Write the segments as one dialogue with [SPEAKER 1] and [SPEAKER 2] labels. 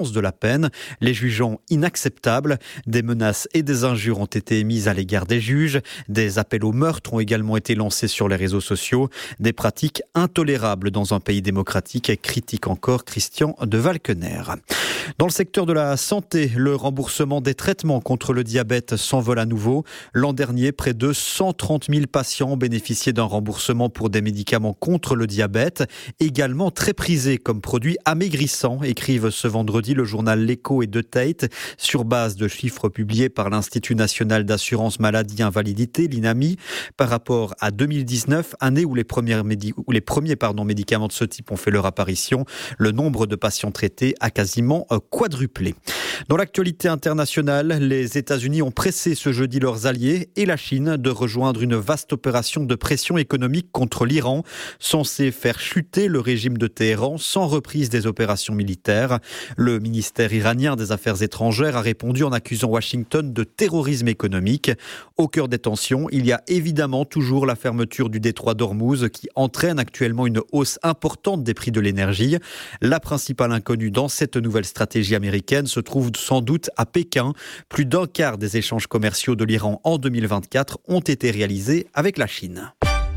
[SPEAKER 1] de la peine, les jugeant inacceptables. Des menaces et des injures ont été émises à l'égard des juges. Des appels au meurtre ont également été lancés sur les réseaux sociaux. Des pratiques intolérables dans un pays démocratique, critique encore Christian de Valkener. Dans le secteur de la santé, le remboursement des traitements contre le diabète s'envole à nouveau. L'an dernier, près de 130 000 patients ont bénéficié d'un remboursement pour des médicaments contre le diabète, également très prisés comme produits amaigrissants, écrivent ce vendredi le journal L'Écho et De Tate, sur base de chiffres publiés par l'Institut national d'assurance maladie invalidité, l'INAMI, par rapport à 2019, année où les premiers médicaments de ce type ont fait leur apparition. Le nombre de patients traités a quasiment quadruplé. Dans l'actualité internationale, les États-Unis ont pressé ce jeudi leurs alliés et la Chine de rejoindre une vaste opération de pression économique contre l'Iran, censée faire chuter le régime de Téhéran sans reprise des opérations militaires. Le ministère iranien des Affaires étrangères a répondu en accusant Washington de terrorisme économique. Au cœur des tensions, il y a évidemment toujours la fermeture du détroit d'Ormuz qui entraîne actuellement une hausse importante des prix de l'énergie. La principale inconnue dans cette nouvelle stratégie américaine se trouve sans doute à Pékin. Plus d'un quart des échanges commerciaux de l'Iran en 2024 ont été réalisés avec la Chine.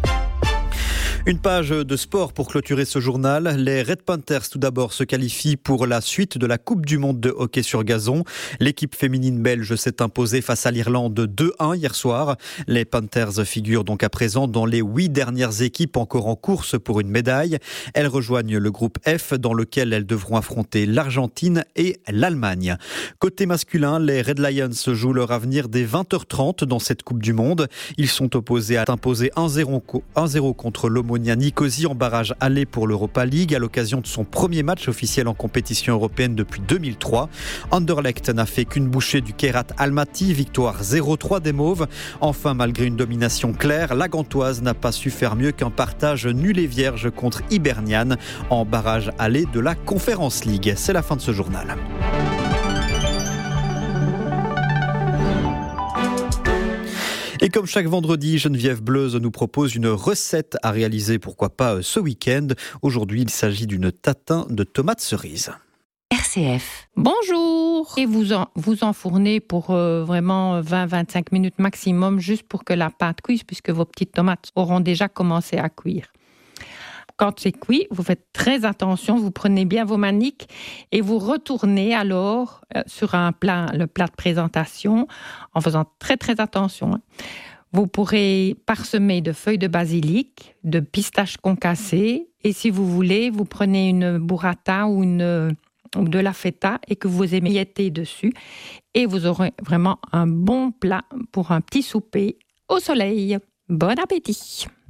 [SPEAKER 1] Une page de sport pour clôturer ce journal. Les Red Panthers, tout d'abord, se qualifient pour la suite de la Coupe du Monde de hockey sur gazon. L'équipe féminine belge s'est imposée face à l'Irlande 2-1 hier soir. Les Panthers figurent donc à présent dans les 8 dernières équipes encore en course pour une médaille. Elles rejoignent le groupe F dans lequel elles devront affronter l'Argentine et l'Allemagne. Côté masculin, les Red Lions jouent leur avenir dès 20h30 dans cette Coupe du Monde. Ils sont opposés à imposer 1-0 contre l'Omonia Nicosie en barrage aller pour l'Europa League à l'occasion de son premier match officiel en compétition européenne depuis 2003. Anderlecht n'a fait qu'une bouchée du Kairat Almaty, victoire 0-3 des Mauves. Enfin, malgré une domination claire, la Gantoise n'a pas su faire mieux qu'un partage nul et vierge contre Hibernian en barrage aller de la Conference League. C'est la fin de ce journal. Et comme chaque vendredi, Geneviève Bleuze nous propose une recette à réaliser, pourquoi pas ce week-end. Aujourd'hui, il s'agit d'une tatin de tomates cerises.
[SPEAKER 2] RCF. Bonjour. Et vous enfournez pour vraiment 20-25 minutes maximum, juste pour que la pâte cuise, puisque vos petites tomates auront déjà commencé à cuire. Quand c'est cuit, vous faites très attention, vous prenez bien vos maniques et vous retournez alors sur le plat de présentation en faisant très très attention. Vous pourrez parsemer de feuilles de basilic, de pistaches concassées et si vous voulez, vous prenez une burrata ou de la feta et que vous émiettez dessus et vous aurez vraiment un bon plat pour un petit souper au soleil. Bon appétit!